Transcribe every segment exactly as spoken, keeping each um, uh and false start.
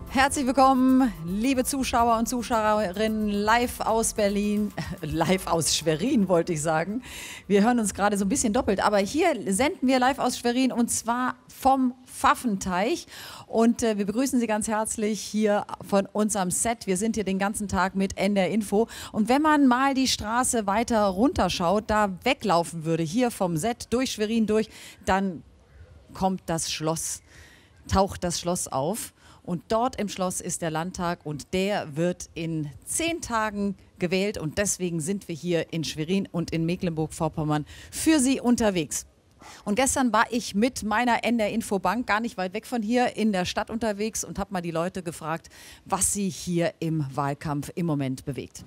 Herzlich willkommen, liebe Zuschauer und Zuschauerinnen, live aus Berlin, live aus Schwerin wollte ich sagen. Wir hören uns gerade so ein bisschen doppelt, aber hier senden wir live aus Schwerin und zwar vom Pfaffenteich. Und äh, wir begrüßen Sie ganz herzlich hier von unserem Set. Wir sind hier den ganzen Tag mit N D R Info. Und wenn man mal die Straße weiter runterschaut, da weglaufen würde, hier vom Set durch Schwerin durch, dann kommt das Schloss, taucht das Schloss auf. Und dort im Schloss ist der Landtag und der wird in zehn Tagen gewählt. Und deswegen sind wir hier in Schwerin und in Mecklenburg-Vorpommern für Sie unterwegs. Und gestern war ich mit meiner N D R Info Bank gar nicht weit weg von hier in der Stadt unterwegs und habe mal die Leute gefragt, was sie hier im Wahlkampf im Moment bewegt.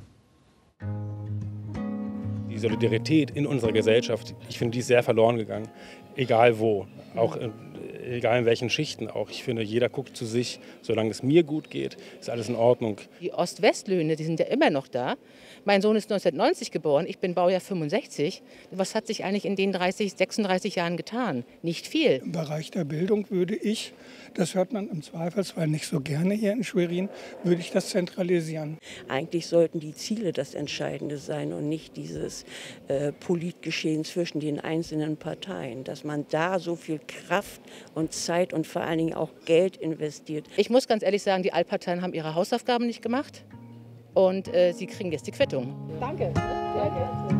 Die Solidarität in unserer Gesellschaft, ich finde, die ist sehr verloren gegangen, egal wo, auch in, egal in welchen Schichten auch. Ich finde, jeder guckt zu sich, solange es mir gut geht, ist alles in Ordnung. Die Ost-West-Löhne, die sind ja immer noch da. Mein Sohn ist neunzehnhundertneunzig geboren, ich bin Baujahr fünfundsechzig. Was hat sich eigentlich in den dreißig, sechsunddreißig Jahren getan? Nicht viel. Im Bereich der Bildung würde ich, das hört man im Zweifelsfall nicht so gerne hier in Schwerin, würde ich das zentralisieren. Eigentlich sollten die Ziele das Entscheidende sein und nicht dieses äh, Politgeschehen zwischen den einzelnen Parteien. Dass man da so viel Kraft und Zeit und vor allen Dingen auch Geld investiert. Ich muss ganz ehrlich sagen, die Altparteien haben ihre Hausaufgaben nicht gemacht. Und äh, sie kriegen jetzt die Quittung. Danke. Danke.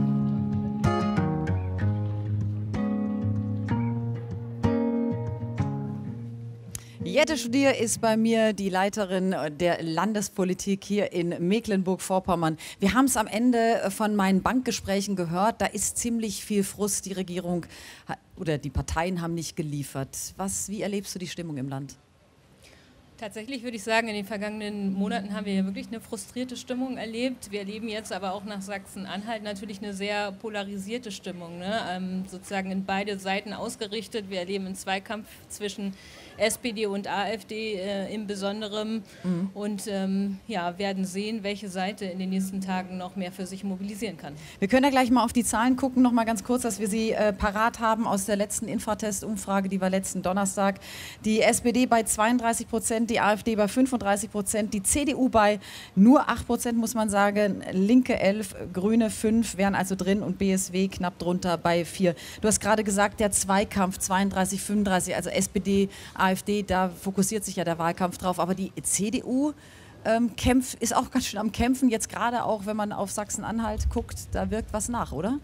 Jette Studier ist bei mir die Leiterin der Landespolitik hier in Mecklenburg-Vorpommern. Wir haben es am Ende von meinen Bankgesprächen gehört, da ist ziemlich viel Frust. Die Regierung oder die Parteien haben nicht geliefert. Was, wie erlebst du die Stimmung im Land? Tatsächlich würde ich sagen, in den vergangenen Monaten haben wir ja wirklich eine frustrierte Stimmung erlebt. Wir erleben jetzt aber auch nach Sachsen-Anhalt natürlich eine sehr polarisierte Stimmung, ne? ähm, sozusagen in beide Seiten ausgerichtet. Wir erleben einen Zweikampf zwischen S P D und AfD äh, im Besonderen mhm. und ähm, ja, werden sehen, welche Seite in den nächsten Tagen noch mehr für sich mobilisieren kann. Wir können ja gleich mal auf die Zahlen gucken, noch mal ganz kurz, dass wir sie äh, parat haben aus der letzten Infratest-Umfrage, die war letzten Donnerstag. Die S P D bei zweiunddreißig Prozent, die AfD bei fünfunddreißig Prozent, die C D U bei nur acht Prozent, muss man sagen, Linke elf, Grüne fünf, wären also drin und B S W knapp drunter bei vier. Du hast gerade gesagt, der Zweikampf zweiunddreißig, fünfunddreißig, also S P D, AfD, da fokussiert sich ja der Wahlkampf drauf, aber die C D U ähm, kämpft, ist auch ganz schön am Kämpfen, jetzt gerade auch, wenn man auf Sachsen-Anhalt guckt, da wirkt was nach, oder?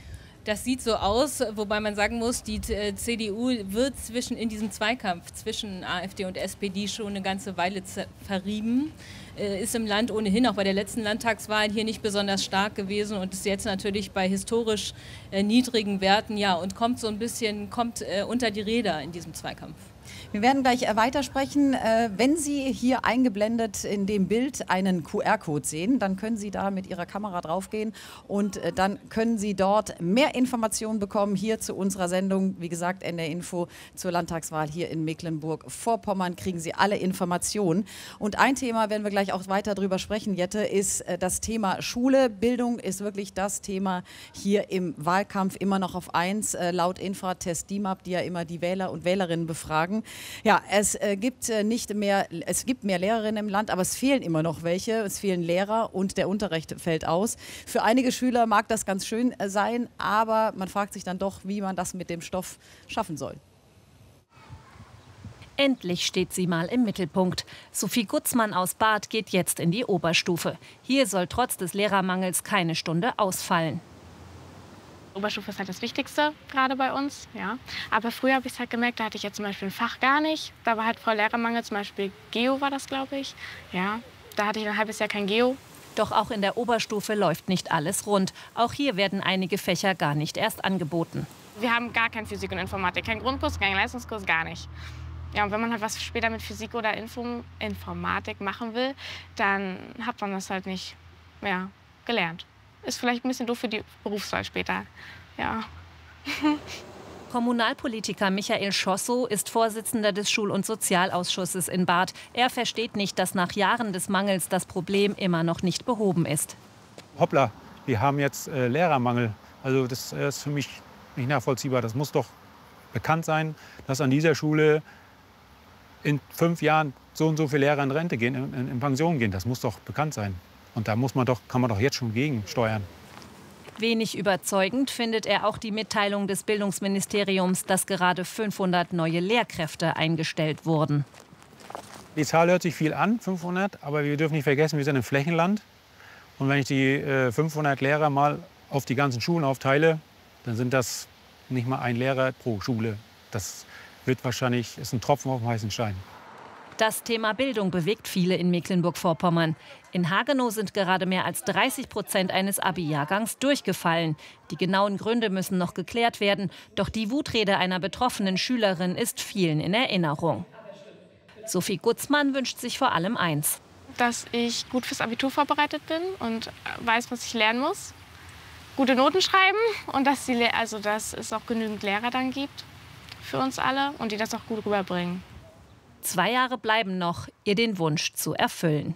Das sieht so aus, wobei man sagen muss, die C D U wird zwischen, in diesem Zweikampf zwischen AfD und S P D schon eine ganze Weile verrieben. Ist im Land ohnehin auch bei der letzten Landtagswahl hier nicht besonders stark gewesen und ist jetzt natürlich bei historisch äh, niedrigen Werten, ja, und kommt so ein bisschen, kommt äh, unter die Räder in diesem Zweikampf. Wir werden gleich weitersprechen. Wenn Sie hier eingeblendet in dem Bild einen Q R-Code sehen, dann können Sie da mit Ihrer Kamera draufgehen und dann können Sie dort mehr Informationen bekommen hier zu unserer Sendung. Wie gesagt, N D R Info zur Landtagswahl hier in Mecklenburg-Vorpommern kriegen Sie alle Informationen. Und ein Thema, werden wir gleich auch weiter drüber sprechen, Jette, ist das Thema Schule. Bildung ist wirklich das Thema hier im Wahlkampf immer noch auf eins, laut Infratest D I M A P, die ja immer die Wähler und Wählerinnen befragen. Ja, es äh, gibt äh, nicht mehr, es gibt mehr Lehrerinnen im Land, aber es fehlen immer noch welche. Es fehlen Lehrer und der Unterricht fällt aus. Für einige Schüler mag das ganz schön äh, sein, aber man fragt sich dann doch, wie man das mit dem Stoff schaffen soll. Endlich steht sie mal im Mittelpunkt. Sophie Gutzmann aus Barth geht jetzt in die Oberstufe. Hier soll trotz des Lehrermangels keine Stunde ausfallen. Oberstufe ist halt das Wichtigste, gerade bei uns. Ja. Aber früher habe ich es halt gemerkt, da hatte ich jetzt zum Beispiel ein Fach gar nicht. Da war halt voll Lehrermangel, zum Beispiel Geo war das, glaube ich. Ja, da hatte ich ein halbes Jahr kein Geo. Doch auch in der Oberstufe läuft nicht alles rund. Auch hier werden einige Fächer gar nicht erst angeboten. Wir haben gar kein Physik und Informatik, kein Grundkurs, kein Leistungskurs, gar nicht. Ja, und wenn man halt was später mit Physik oder Info Informatik machen will, dann hat man das halt nicht mehr gelernt. Ist vielleicht ein bisschen doof für die Berufswahl später. Ja. Kommunalpolitiker Michael Schossow ist Vorsitzender des Schul- und Sozialausschusses in Barth. Er versteht nicht, dass nach Jahren des Mangels das Problem immer noch nicht behoben ist. Hoppla, wir haben jetzt äh, Lehrermangel. Also das äh, ist für mich nicht nachvollziehbar. Das muss doch bekannt sein, dass an dieser Schule in fünf Jahren so und so viele Lehrer in Rente gehen, in, in, in Pension gehen. Das muss doch bekannt sein. Und da muss man doch, kann man doch jetzt schon gegensteuern. Wenig überzeugend findet er auch die Mitteilung des Bildungsministeriums, dass gerade fünfhundert neue Lehrkräfte eingestellt wurden. Die Zahl hört sich viel an, fünfhundert, aber wir dürfen nicht vergessen, wir sind im Flächenland. Und wenn ich die äh, fünfhundert Lehrer mal auf die ganzen Schulen aufteile, dann sind das nicht mal ein Lehrer pro Schule. Das wird wahrscheinlich, ist ein Tropfen auf dem heißen Stein. Das Thema Bildung bewegt viele in Mecklenburg-Vorpommern. In Hagenow sind gerade mehr als dreißig Prozent eines Abi-Jahrgangs durchgefallen. Die genauen Gründe müssen noch geklärt werden. Doch die Wutrede einer betroffenen Schülerin ist vielen in Erinnerung. Sophie Gutzmann wünscht sich vor allem eins: Dass ich gut fürs Abitur vorbereitet bin und weiß, was ich lernen muss. Gute Noten schreiben und dass, die, also dass es auch genügend Lehrer dann gibt für uns alle und die das auch gut rüberbringen. Zwei Jahre bleiben noch, ihr den Wunsch zu erfüllen.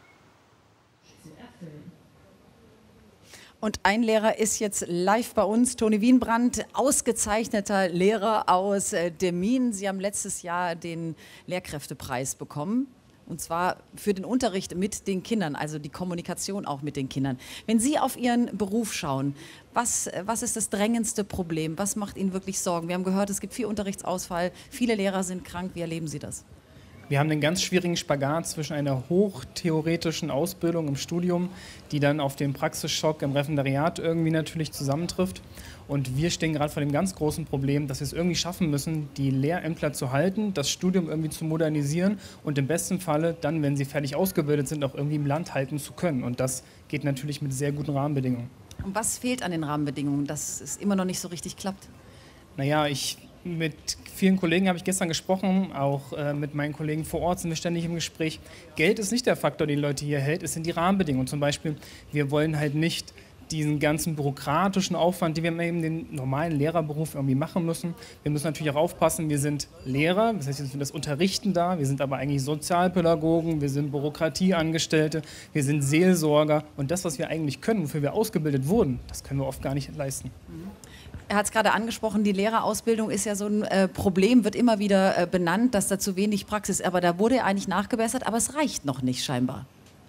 Und ein Lehrer ist jetzt live bei uns, Toni Wienbrand, ausgezeichneter Lehrer aus äh, Demmin. Sie haben letztes Jahr den Lehrkräftepreis bekommen. Und zwar für den Unterricht mit den Kindern, also die Kommunikation auch mit den Kindern. Wenn Sie auf Ihren Beruf schauen, was, was ist das drängendste Problem? Was macht Ihnen wirklich Sorgen? Wir haben gehört, es gibt viel Unterrichtsausfall, viele Lehrer sind krank. Wie erleben Sie das? Wir haben einen ganz schwierigen Spagat zwischen einer hochtheoretischen Ausbildung im Studium, die dann auf den Praxisschock im Referendariat irgendwie natürlich zusammentrifft. Und wir stehen gerade vor dem ganz großen Problem, dass wir es irgendwie schaffen müssen, die Lehrämtler zu halten, das Studium irgendwie zu modernisieren und im besten Falle dann, wenn sie fertig ausgebildet sind, auch irgendwie im Land halten zu können. Und das geht natürlich mit sehr guten Rahmenbedingungen. Und was fehlt an den Rahmenbedingungen, dass es immer noch nicht so richtig klappt? Naja, ich... Mit vielen Kollegen habe ich gestern gesprochen, auch äh, mit meinen Kollegen vor Ort sind wir ständig im Gespräch. Geld ist nicht der Faktor, den die Leute hier hält, es sind die Rahmenbedingungen. Zum Beispiel, wir wollen halt nicht diesen ganzen bürokratischen Aufwand, den wir eben den normalen Lehrerberuf irgendwie machen müssen. Wir müssen natürlich auch aufpassen, wir sind Lehrer, das heißt, wir sind das Unterrichten da, wir sind aber eigentlich Sozialpädagogen, wir sind Bürokratieangestellte, wir sind Seelsorger und das, was wir eigentlich können, wofür wir ausgebildet wurden, das können wir oft gar nicht leisten. Mhm. Er hat es gerade angesprochen, die Lehrerausbildung ist ja so ein äh, Problem, wird immer wieder äh, benannt, dass da zu wenig Praxis ist. Aber da wurde er eigentlich nachgebessert, aber es reicht noch nicht scheinbar.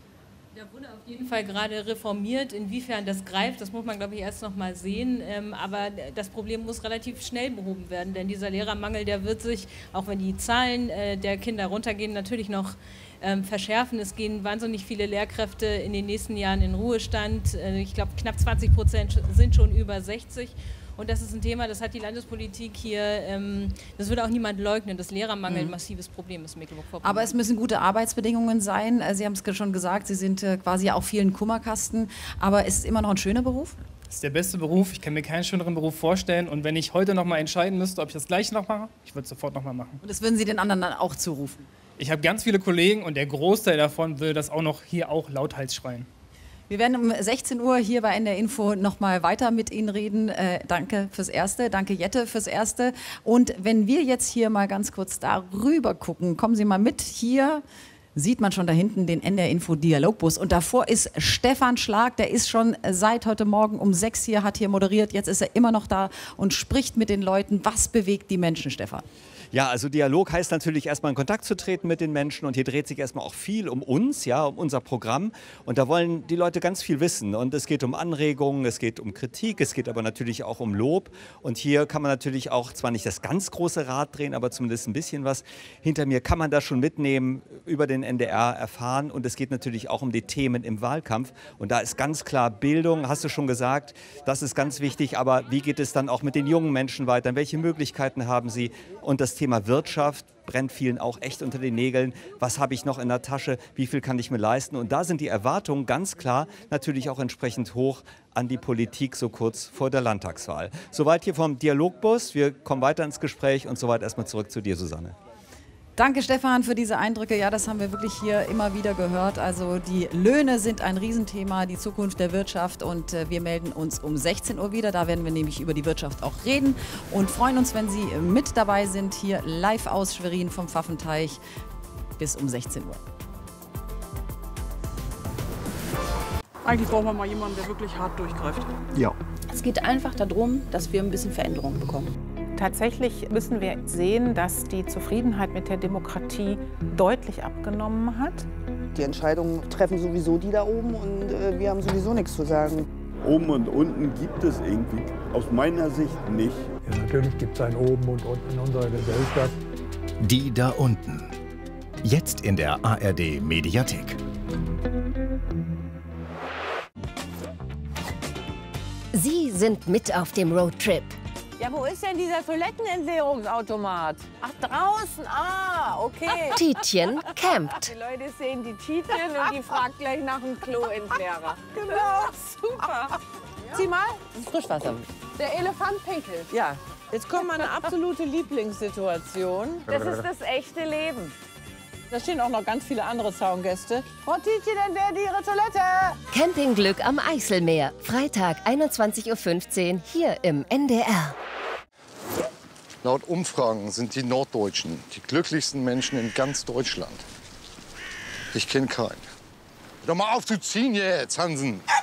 Da wurde auf jeden Fall gerade reformiert. Inwiefern das greift, das muss man, glaube ich, erst noch mal sehen. Ähm, aber das Problem muss relativ schnell behoben werden, denn dieser Lehrermangel, der wird sich, auch wenn die Zahlen äh, der Kinder runtergehen, natürlich noch ähm, verschärfen. Es gehen wahnsinnig viele Lehrkräfte in den nächsten Jahren in Ruhestand. Äh, ich glaube, knapp zwanzig Prozent sind schon über sechzig. Und das ist ein Thema, das hat die Landespolitik hier, ähm, das würde auch niemand leugnen, dass Lehrermangel ein massives Problem ist in Mecklenburg-Vorpommern. Aber es müssen gute Arbeitsbedingungen sein. Sie haben es schon gesagt, Sie sind äh, quasi auch vielen Kummerkasten. Aber ist es immer noch ein schöner Beruf? Das ist der beste Beruf. Ich kann mir keinen schöneren Beruf vorstellen. Und wenn ich heute noch mal entscheiden müsste, ob ich das gleich noch mache, ich würde es sofort noch mal machen. Und das würden Sie den anderen dann auch zurufen? Ich habe ganz viele Kollegen und der Großteil davon will das auch noch hier auch lauthals schreien. Wir werden um sechzehn Uhr hier bei N D R Info noch mal weiter mit Ihnen reden. Äh, danke fürs Erste, danke Jette fürs Erste. Und wenn wir jetzt hier mal ganz kurz darüber gucken, kommen Sie mal mit. Hier sieht man schon da hinten den N D R Info Dialogbus. Und davor ist Stefan Schlag, der ist schon seit heute Morgen um sechs hier, hat hier moderiert. Jetzt ist er immer noch da und spricht mit den Leuten. Was bewegt die Menschen, Stefan? Ja, also Dialog heißt natürlich erstmal in Kontakt zu treten mit den Menschen und hier dreht sich erstmal auch viel um uns, ja, um unser Programm und da wollen die Leute ganz viel wissen und es geht um Anregungen, es geht um Kritik, es geht aber natürlich auch um Lob und hier kann man natürlich auch zwar nicht das ganz große Rad drehen, aber zumindest ein bisschen was. Hinter mir kann man das schon mitnehmen, über den N D R erfahren und es geht natürlich auch um die Themen im Wahlkampf und da ist ganz klar Bildung, hast du schon gesagt, das ist ganz wichtig, aber wie geht es dann auch mit den jungen Menschen weiter, welche Möglichkeiten haben sie und das Thema Wirtschaft brennt vielen auch echt unter den Nägeln. Was habe ich noch in der Tasche? Wie viel kann ich mir leisten? Und da sind die Erwartungen ganz klar natürlich auch entsprechend hoch an die Politik so kurz vor der Landtagswahl. Soweit hier vom Dialogbus. Wir kommen weiter ins Gespräch und soweit erstmal zurück zu dir, Susanne. Danke, Stefan, für diese Eindrücke. Ja, das haben wir wirklich hier immer wieder gehört. Also die Löhne sind ein Riesenthema, die Zukunft der Wirtschaft. Und äh, wir melden uns um sechzehn Uhr wieder. Da werden wir nämlich über die Wirtschaft auch reden und freuen uns, wenn Sie mit dabei sind, hier live aus Schwerin vom Pfaffenteich bis um sechzehn Uhr. Eigentlich brauchen wir mal jemanden, der wirklich hart durchgreift. Ja. Es geht einfach darum, dass wir ein bisschen Veränderung bekommen. Tatsächlich müssen wir sehen, dass die Zufriedenheit mit der Demokratie deutlich abgenommen hat. Die Entscheidungen treffen sowieso die da oben und äh, wir haben sowieso nichts zu sagen. Oben und unten gibt es irgendwie aus meiner Sicht nicht. Ja, natürlich gibt es ein Oben und Unten in unserer Gesellschaft. Die da unten. Jetzt in der A R D Mediathek. Sie sind mit auf dem Roadtrip. Ja, wo ist denn dieser Toilettenentleerungsautomat? Ach, draußen. Ah, okay. Tietjen campt. Die Leute sehen die Tietjen und die fragt gleich nach dem Kloentleerer. Genau, super. Sieh mal, das ist Frischwasser. Der Elefant pinkelt. Ja, jetzt kommt meine absolute Lieblingssituation. Das ist das echte Leben. Da stehen auch noch ganz viele andere Zaungäste. Frau Tietjen, entleert Ihre Toilette. Campingglück am Eiselmeer. Freitag einundzwanzig Uhr fünfzehn hier im N D R. Laut Umfragen sind die Norddeutschen die glücklichsten Menschen in ganz Deutschland. Ich kenne keinen. Hör mal auf zu ziehen jetzt, Hansen.